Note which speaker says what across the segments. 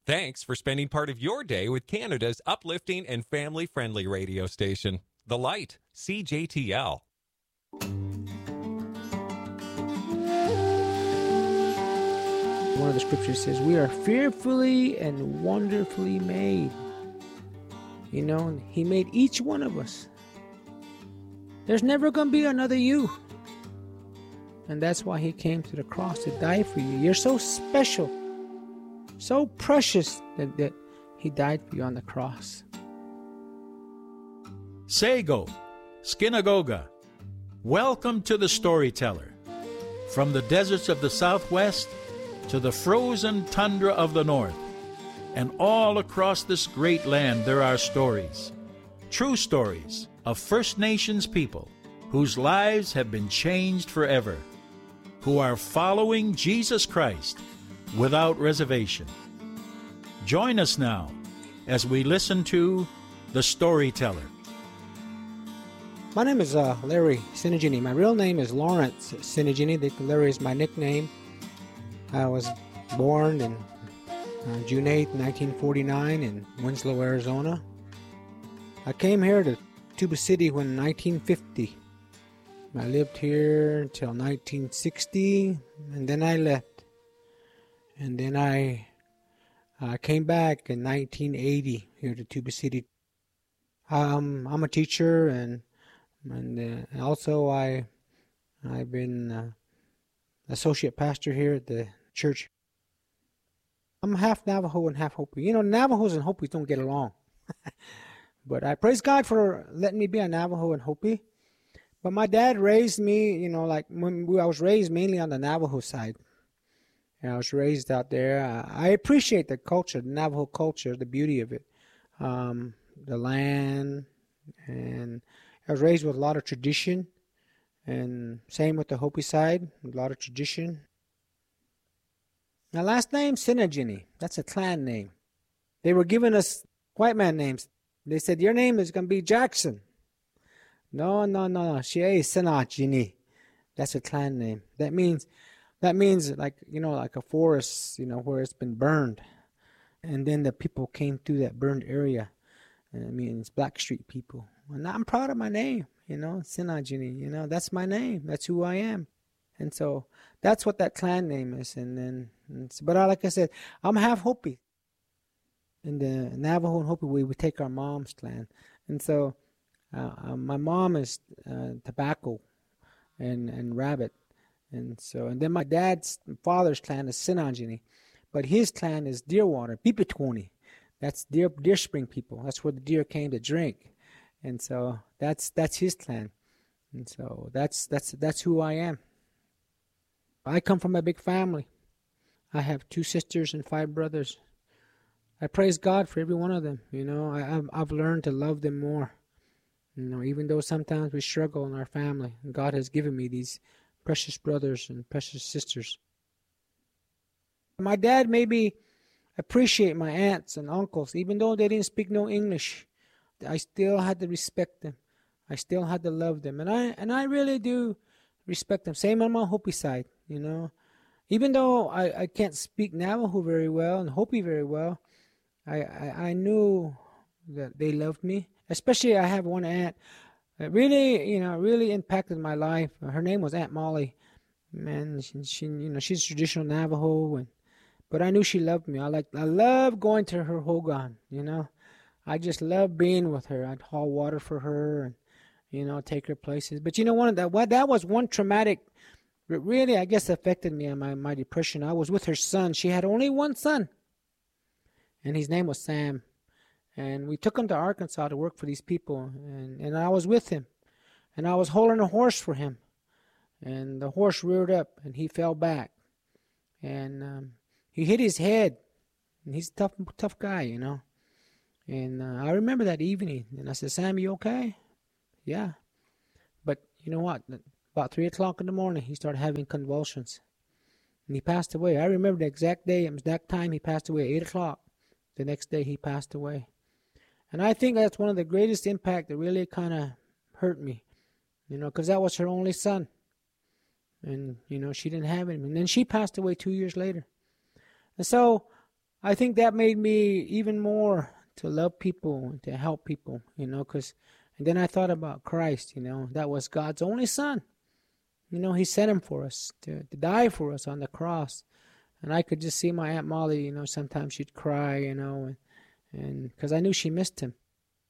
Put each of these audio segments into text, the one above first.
Speaker 1: Thanks for spending part of your day with Canada's uplifting and family-friendly radio station, The Light, CJTL.
Speaker 2: One of the scriptures says, we are fearfully and wonderfully made. You know, He made each one of us. There's never going to be another you. And that's why He came to the cross to die for you. You're so special, so precious that He died for you on the cross.
Speaker 3: Sego, Skinagoga, welcome to the Storyteller. From the deserts of the Southwest to the frozen tundra of the North, and all across this great land there are stories, true stories of First Nations people whose lives have been changed forever, who are following Jesus Christ without reservation. Join us now as we listen to The Storyteller.
Speaker 2: My name is Larry Sinigini. My real name is Lawrence Sinigini. Larry is my nickname. I was born in June 8, 1949 in Winslow, Arizona. I came here to Tuba City when 1950. I lived here until 1960, and then I left. And then I came back in 1980 here to Tuba City. I'm a teacher, and also I've been associate pastor here at the church. I'm half Navajo and half Hopi. You know, Navajos and Hopis don't get along. But I praise God for letting me be a Navajo and Hopi. But my dad raised me, you know, like I was raised mainly on the Navajo side. And I was raised out there. I appreciate the culture, the Navajo culture, the beauty of it, the land. And I was raised with a lot of tradition. And same with the Hopi side, a lot of tradition. My last name, Sinigini. That's a clan name. They were giving us white man names. They said, your name is going to be Jackson. No. Shea Sinigini. That's a clan name. That means like, you know, like a forest, you know, where it's been burned. And then the people came through that burned area. And it means Blackstreet people. And I'm proud of my name. You know, Sinigini, you know, that's my name. That's who I am. And so that's what that clan name is. But like I said, I'm half Hopi. In the Navajo and Hopi, we take our mom's clan. And so my mom is tobacco and rabbit. And then my father's clan is Sinigini. But his clan is Deerwater, Pipitwoni. That's Deer Spring people. That's where the deer came to drink. And so that's his clan. And so that's who I am. I come from a big family. I have 2 sisters and 5 brothers. I praise God for every one of them. You know, I've learned to love them more. You know, even though sometimes we struggle in our family, God has given me these precious brothers and precious sisters. My dad made me appreciate my aunts and uncles, even though they didn't speak no English. I still had to respect them. I still had to love them. And I really do respect them. Same on my Hopi side, you know. Even though I can't speak Navajo very well and Hopi very well, I knew that they loved me. Especially I have one aunt that really impacted my life. Her name was Aunt Molly. Man, she's traditional Navajo, but I knew she loved me. I love going to her hogan, you know. I just love being with her. I'd haul water for her and, you know, take her places. But you know, that was one traumatic, it really, I guess, affected me on my depression. I was with her son. She had only one son, and his name was Sam. And we took him to Arkansas to work for these people, and I was with him. And I was holding a horse for him. And the horse reared up, and he fell back. And he hit his head. And he's a tough guy, you know. And I remember that evening, and I said, Sam, you okay? Yeah. But you know what? About 3 o'clock in the morning, he started having convulsions. And he passed away. I remember the exact day, it was that time he passed away, 8 o'clock. The next day he passed away. And I think that's one of the greatest impact that really kind of hurt me, you know, because that was her only son. And, you know, she didn't have him. And then she passed away 2 years later. And so I think that made me even more to love people and to help people, because, and then I thought about Christ, that was God's only son. He sent him for us to die for us on the cross. And I could just see my Aunt Molly, sometimes she'd cry, and because I knew she missed him.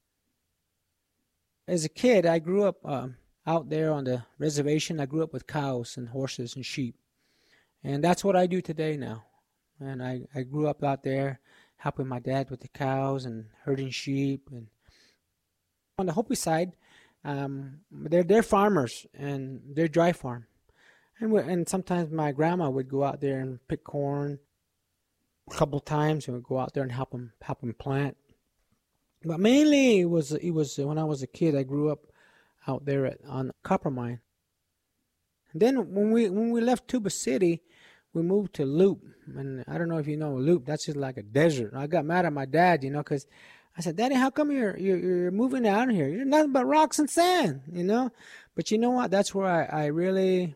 Speaker 2: As a kid, I grew up out there on the reservation. I grew up with cows and horses and sheep. And that's what I do today now. And I grew up out there helping my dad with the cows and herding sheep. And on the Hopi side, they're farmers, and they're dry farm. And sometimes my grandma would go out there and pick corn a couple times, and we'd go out there and help them plant. But mainly it was when I was a kid. I grew up out there on copper mine. And then when we left Tuba City, we moved to Loop. And I don't know if you know Loop. That's just like a desert. I got mad at my dad, because I said, Daddy, how come you're moving out of here? You're nothing but rocks and sand, But you know what? That's where I really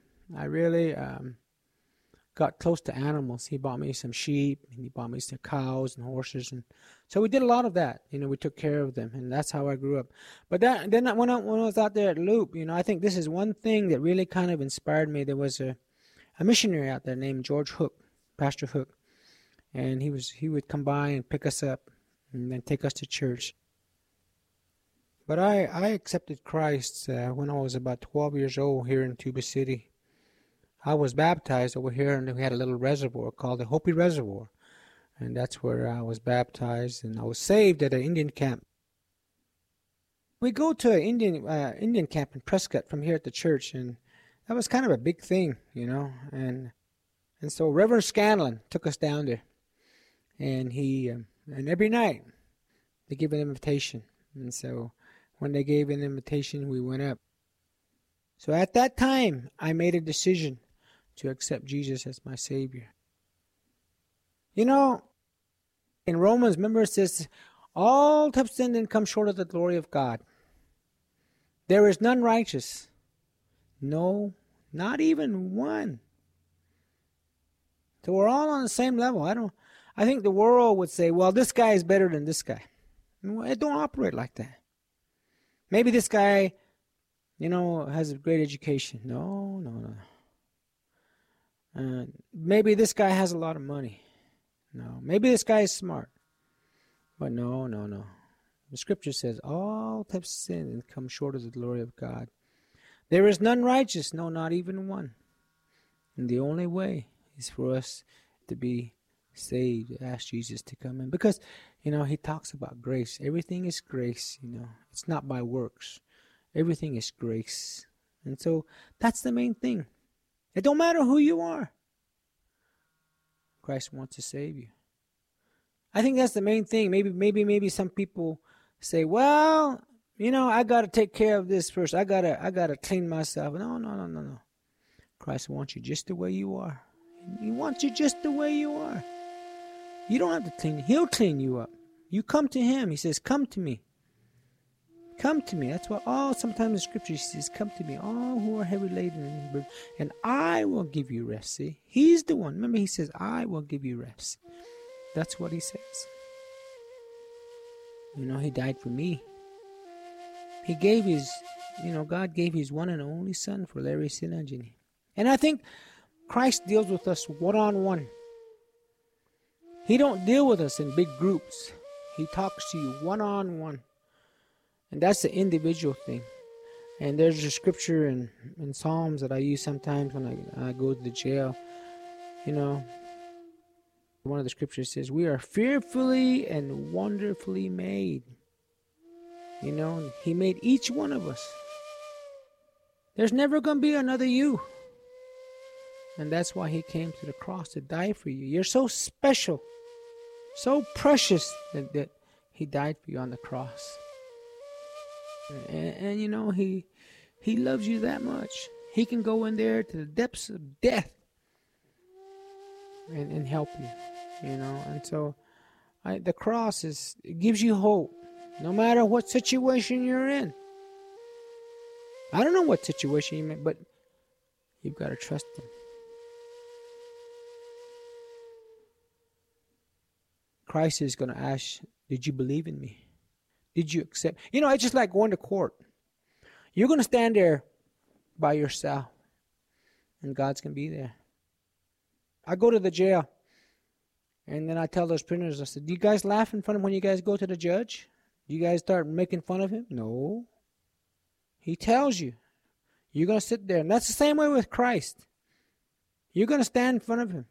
Speaker 2: got close to animals. He bought me some sheep, and he bought me some cows and horses, and so we did a lot of that. We took care of them, and that's how I grew up. But then when I was out there at Loop, I think this is one thing that really kind of inspired me. There was a missionary out there named George Hook, Pastor Hook, and he would come by and pick us up and then take us to church. But I accepted Christ when I was about 12 years old here in Tuba City. I was baptized over here, and we had a little reservoir called the Hopi Reservoir. And that's where I was baptized, and I was saved at an Indian camp. We go to an Indian camp in Prescott from here at the church, and that was kind of a big thing, And so Reverend Scanlon took us down there, and and every night they give an invitation. And so when they gave an invitation, we went up. So at that time, I made a decision to accept Jesus as my Savior. In Romans, remember it says, all have sinned and come short of the glory of God. There is none righteous. No, not even one. So we're all on the same level. I think the world would say, well, this guy is better than this guy. It don't operate like that. Maybe this guy, has a great education. No. Maybe this guy has a lot of money. No. Maybe this guy is smart. But no. The scripture says, all have sinned and come short of the glory of God. There is none righteous, no, not even one. And the only way is for us to be saved, ask Jesus to come in. Because, he talks about grace. Everything is grace, It's not by works. Everything is grace. And so that's the main thing. It don't matter who you are. Christ wants to save you. I think that's the main thing. Maybe some people say, well, I got to take care of this first. I got to clean myself. No. Christ wants you just the way you are. He wants you just the way you are. You don't have to clean. He'll clean you up. You come to him. He says, come to me. Come to me. That's what sometimes the scripture says, come to me, all who are heavy laden, and I will give you rest. See, he's the one. Remember, he says, I will give you rest. That's what he says. He died for me. He gave God gave his one and only son for Larry Sinajini. And I think Christ deals with us one-on-one. He don't deal with us in big groups. He talks to you one-on-one. And that's the individual thing. And there's a scripture in Psalms that I use sometimes when I go to the jail. One of the scriptures says, we are fearfully and wonderfully made. He made each one of us. There's never going to be another you. And that's why he came to the cross to die for you. You're so special, so precious that he died for you on the cross. And he loves you that much. He can go in there to the depths of death and help you, And so the cross it gives you hope no matter what situation you're in. I don't know what situation you're in, but you've got to trust him. Christ is going to ask, did you believe in me? Did you accept? It's just like going to court. You're going to stand there by yourself, and God's going to be there. I go to the jail, and then I tell those prisoners, I said, do you guys laugh in front of him when you guys go to the judge? Do you guys start making fun of him? No. He tells you. You're going to sit there. And that's the same way with Christ. You're going to stand in front of him.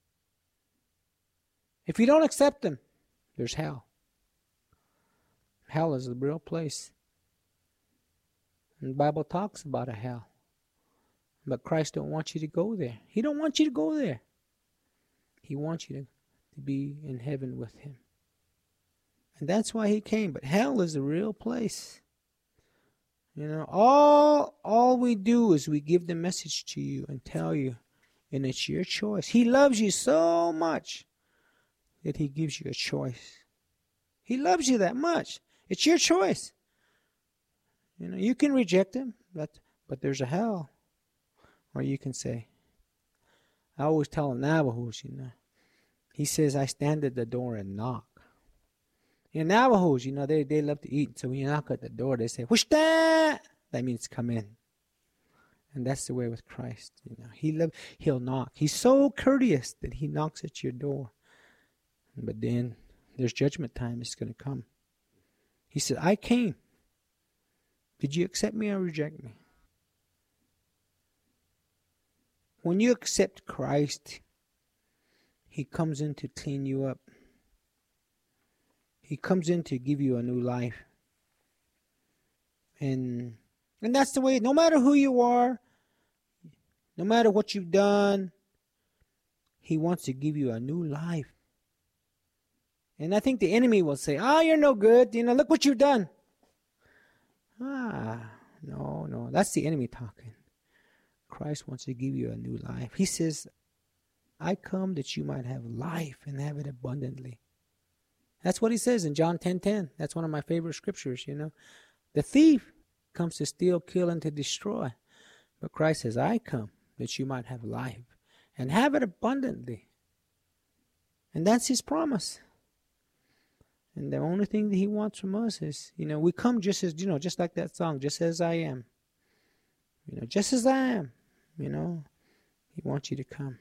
Speaker 2: If you don't accept him, there's hell. Hell is the real place. And the Bible talks about a hell. But Christ don't want you to go there. He don't want you to go there. He wants you to be in heaven with him. And that's why he came. But hell is the real place. All we do is we give the message to you and tell you, and it's your choice. He loves you so much that he gives you a choice. He loves you that much. It's your choice. You can reject him, but there's a hell. Or you can say, I always tell Navajos, he says, I stand at the door and knock. Navajos, they love to eat. So when you knock at the door, they say, what's that? That means come in. And that's the way with Christ. He'll knock. He's so courteous that he knocks at your door. But then there's judgment time. It's going to come. He said, I came. Did you accept me or reject me? When you accept Christ, he comes in to clean you up. He comes in to give you a new life. And that's the way, no matter who you are, no matter what you've done, he wants to give you a new life. And I think the enemy will say, you're no good. Look what you've done. No. That's the enemy talking. Christ wants to give you a new life. He says, I come that you might have life and have it abundantly. That's what he says in John 10:10. That's one of my favorite scriptures, The thief comes to steal, kill, and to destroy. But Christ says, I come that you might have life and have it abundantly. And that's his promise. And the only thing that he wants from us is, we come just as, just like that song, just as I am. Just as I am. He wants you to come.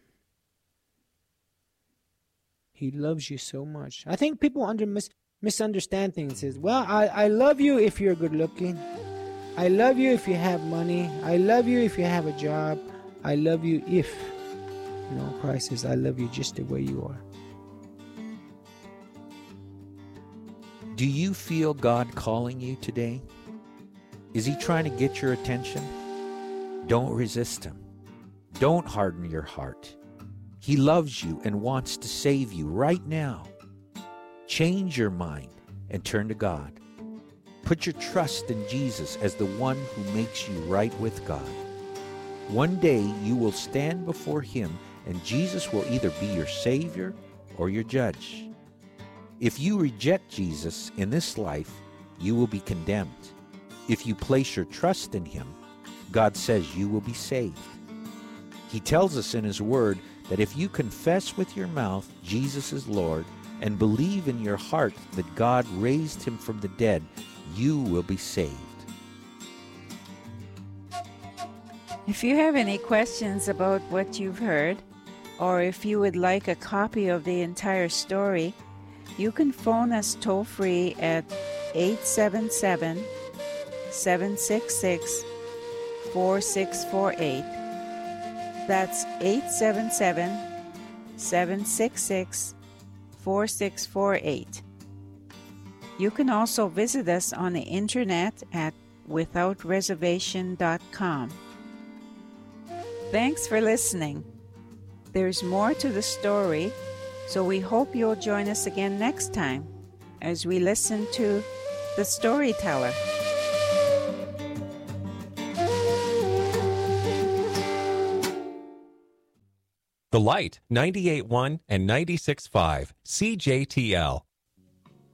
Speaker 2: He loves you so much. I think people misunderstand things. Says, well, I love you if you're good looking. I love you if you have money. I love you if you have a job. I love you if. Christ says, I love you just the way you are.
Speaker 3: Do you feel God calling you today? Is he trying to get your attention? Don't resist him. Don't harden your heart. He loves you and wants to save you right now. Change your mind and turn to God. Put your trust in Jesus as the one who makes you right with God. One day you will stand before him and Jesus will either be your Savior or your judge. If you reject Jesus in this life, you will be condemned. If you place your trust in him, God says you will be saved. He tells us in his word that if you confess with your mouth Jesus is Lord and believe in your heart that God raised him from the dead, you will be saved.
Speaker 4: If you have any questions about what you've heard, or if you would like a copy of the entire story, you can phone us toll-free at 877-766-4648. That's 877-766-4648. You can also visit us on the internet at withoutreservation.com. Thanks for listening. There's more to the story, so we hope you'll join us again next time as we listen to The Storyteller.
Speaker 1: The Light, 98.1 and 96.5, CJTL.